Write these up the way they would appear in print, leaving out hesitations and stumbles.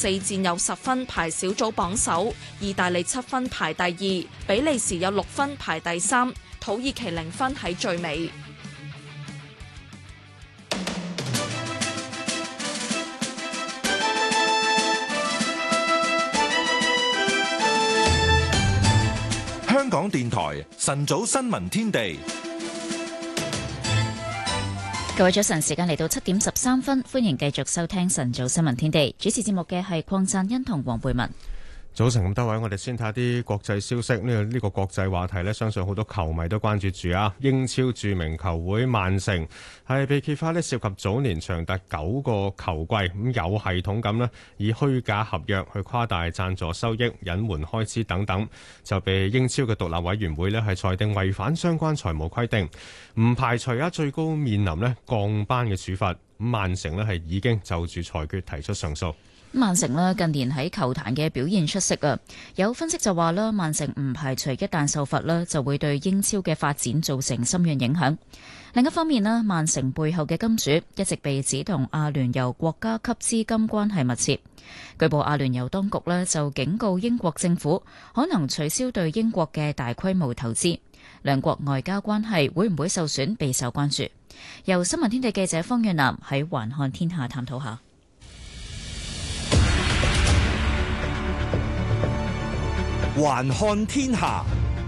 4戰有10分排小組榜首，意大利7分排第2，比利時有6分排第3，土耳其0分喺最尾。 香港電台晨早新聞天地， 各位早晨，時間嚟到7點13分，歡迎繼續收聽晨早新聞天地。主持節目嘅係鄺贊恩同黃貝文。 早晨咁多位，我哋先睇下啲國際消息。呢個國際話題呢，相信好多球迷都關注住啊。英超著名球會曼城係被揭發呢，涉及早年長達9個球季咁有系統咁呢，以虛假合約去誇大贊助收益、隱瞞開支等等，就被英超嘅獨立委員會呢係裁定違反相關財務規定，唔排除最高面臨呢降班嘅處罰。咁曼城呢係已經就住裁決提出上訴。 曼城呢近年喺球壇嘅表現出色啊，有分析就話啦，曼城唔排除一旦受罰呢，就會對英超嘅發展造成深遠影響。另一方面呢，曼城背後嘅金主一直被指同阿聯酋國家級資金關係密切。據報阿聯酋當局呢就警告英國政府可能取消對英國嘅大規模投資，兩國外交關係會唔會受損備受關注。由新聞天地記者方遠南喺環看天下探討下。 環看天下，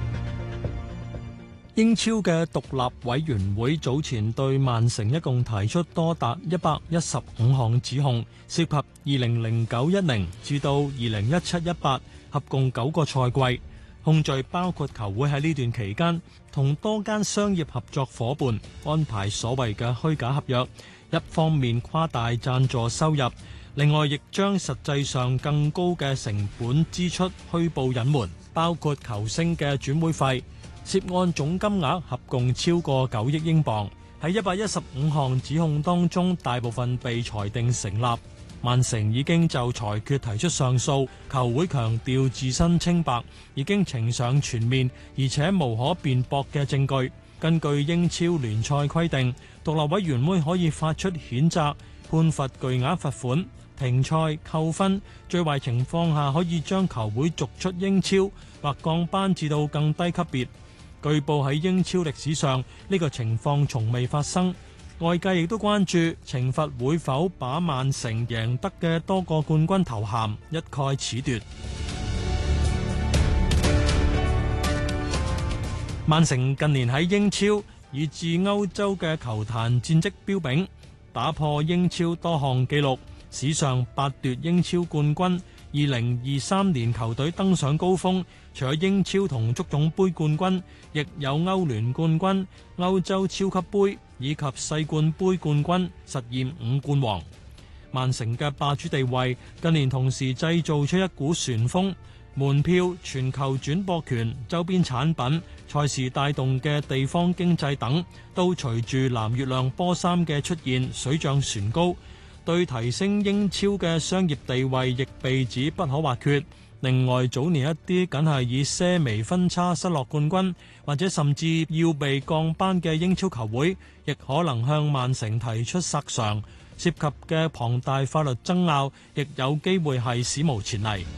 英超嘅獨立委員會早前對曼城一共提出多達115項指控，涉及2009-10至到2017-18合共9個賽季。控罪包括球會喺呢段期間同多間商業合作夥伴安排所謂嘅虛假合約，一方面誇大贊助收入，另外亦將實際上更高嘅成本支出虛報隱瞞，包括球星嘅轉會費，涉案總金額合共超過9億英鎊。喺115項指控當中，大部分被裁定成立。曼城已經就裁決提出上訴，球會強調自身清白，已經呈上全面而且無可辯駁嘅證據。根據英超聯賽規定，獨立委員會可以發出譴責、判罰巨額罰款、停賽、扣分，最壞情況下可以將球會逐出英超或降班至到更低級別。據報喺英超歷史上呢個情況從未發生，外界亦都關注懲罰會否把曼城贏得嘅多個冠軍頭銜一概褫奪。曼城近年喺英超以至歐洲嘅球壇戰績彪炳，打破英超多項紀錄，史上8奪英超冠軍。2023年球隊登上高峰，除咗英超同足總杯冠軍，亦有歐聯冠軍、歐洲超級杯以及世冠杯冠軍，實現5冠王。曼城嘅霸主地位近年同時製造出一股旋風，門票、全球轉播權、周邊產品、賽事帶動嘅地方經濟等，都隨住藍月亮波衫嘅出現水漲船高。對提升英超嘅商業地位亦被指不可或缺。另外，早年一啲僅係以些微分差失落冠軍，或者甚至要被降班嘅英超球會，亦可能向曼城提出索償，涉及嘅龐大法律爭拗，亦有機會係史無前例。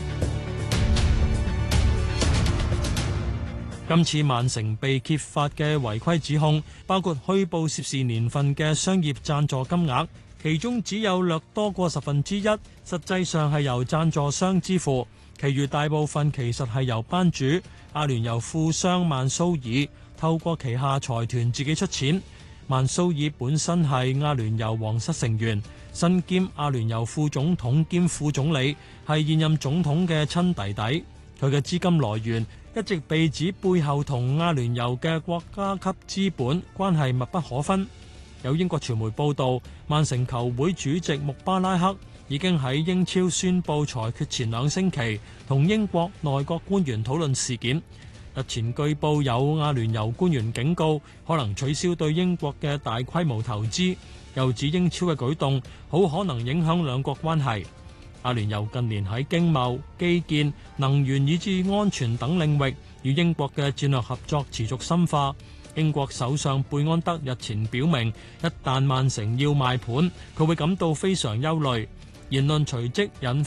今次曼城被揭發嘅違規指控，包括虛報涉事年份嘅商業贊助金額，其中只有略多過1/10，實際上係由贊助商支付，其餘大部分其實係由班主阿聯酋富商曼蘇爾透過旗下財團自己出錢。曼蘇爾本身係阿聯酋皇室成員，身兼阿聯酋副總統兼副總理，係現任總統嘅親弟弟。佢嘅資金來源一直被指背後同阿聯酋嘅國家級資本關係密不可分。有英國傳媒報道，曼城球會主席穆巴拉克已經喺英超宣布裁決前2星期同英國內閣官員討論事件。日前據報有阿聯酋官員警告可能取消對英國嘅大規模投資，又指英超嘅舉動好可能影響兩國關係。阿聯酋近年喺經貿、基建、能源以至安全等領域與英國嘅戰略合作持續深化。英國首相貝安德日前表明，一旦曼城要賣盤，佢會感到非常憂慮。言論隨即引